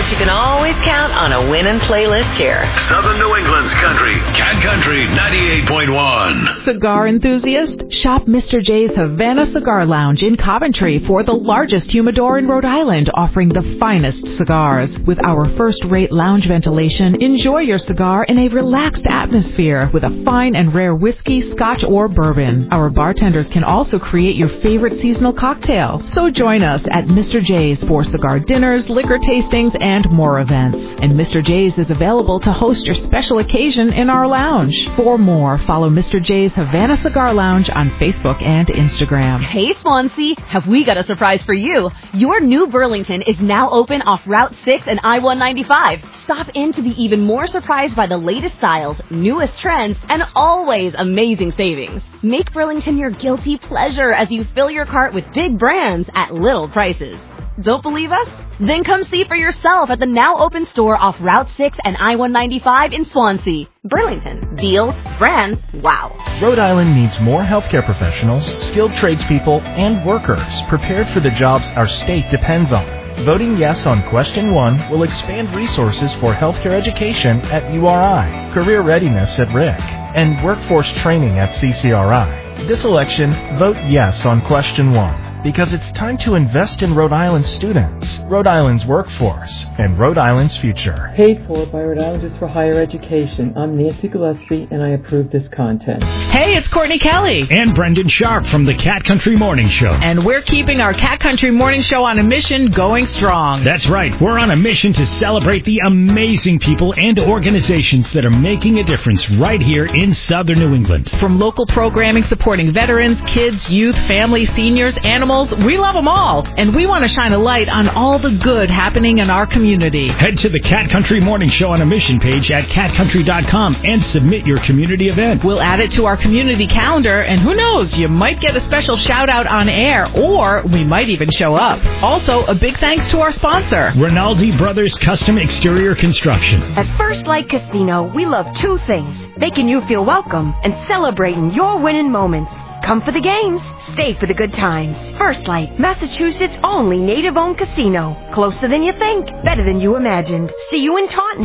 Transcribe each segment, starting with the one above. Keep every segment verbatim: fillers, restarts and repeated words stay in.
you can always count on a winning playlist here. Southern New England's country. Cat Country ninety-eight point one. Cigar enthusiast, shop Mister J's Havana Cigar Lounge in Coventry for the largest humidor in Rhode Island, offering the finest cigars. With our first-rate lounge ventilation, enjoy your cigar in a relaxed atmosphere with a fine and rare whiskey, scotch, or bourbon. Our bartenders can also create your favorite seasonal cocktail. So join us at Mister J's for cigar dinners, liquor tastings, and more events. And Mister J's is available to host your special occasion in our lounge. For more, follow Mister J's Havana Cigar Lounge on Facebook and Instagram. Hey Swansea, have we got a surprise for you? Your new Burlington is now open off Route six and I one ninety-five. Stop in to be even more surprised by the latest styles, newest trends, and always amazing savings. Make Burlington your guilty pleasure as you fill your cart with big brands at little prices. Don't believe us? Then come see for yourself at the now open store off Route six and I one ninety-five in Swansea. Burlington. Deals, brands, wow. Rhode Island needs more healthcare professionals, skilled tradespeople, and workers prepared for the jobs our state depends on. Voting yes on question one will expand resources for healthcare education at U R I, career readiness at R I C, and workforce training at C C R I. This election, vote yes on question one. Because it's time to invest in Rhode Island students, Rhode Island's workforce, and Rhode Island's future. Paid for by Rhode Islanders for Higher Education. I'm Nancy Gillespie, and I approve this content. Hey, it's Courtney Kelly. And Brendan Sharp from the Cat Country Morning Show. And we're keeping our Cat Country Morning Show on a mission going strong. That's right. We're on a mission to celebrate the amazing people and organizations that are making a difference right here in Southern New England. From local programming supporting veterans, kids, youth, families, seniors, animals, we love them all, and we want to shine a light on all the good happening in our community. Head to the Cat Country Morning Show on a mission page at cat country dot com and submit your community event. We'll add it to our community calendar, and who knows, you might get a special shout-out on air, or we might even show up. Also, a big thanks to our sponsor, Rinaldi Brothers Custom Exterior Construction. At First Light Casino, we love two things, making you feel welcome and celebrating your winning moments. Come for the games, stay for the good times. First Light, Massachusetts' only native-owned casino. Closer than you think, better than you imagined. See you in Taunton.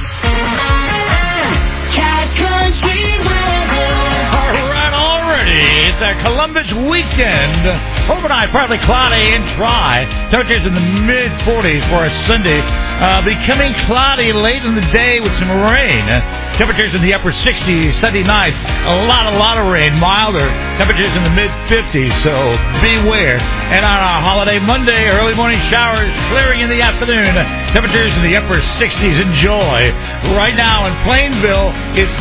Cat Country weather. All right, already. It's a Columbus weekend. Overnight, partly cloudy and dry. Temperatures in the mid forties for a Sunday. Uh, becoming cloudy late in the day with some rain. Temperatures in the upper sixties Sunday night. A lot, a lot of rain. Milder. Temperatures in the mid fifties, so beware. And on a holiday Monday, early morning showers, clearing in the afternoon. Temperatures in the upper sixties. Enjoy. Right now in Plainville, it's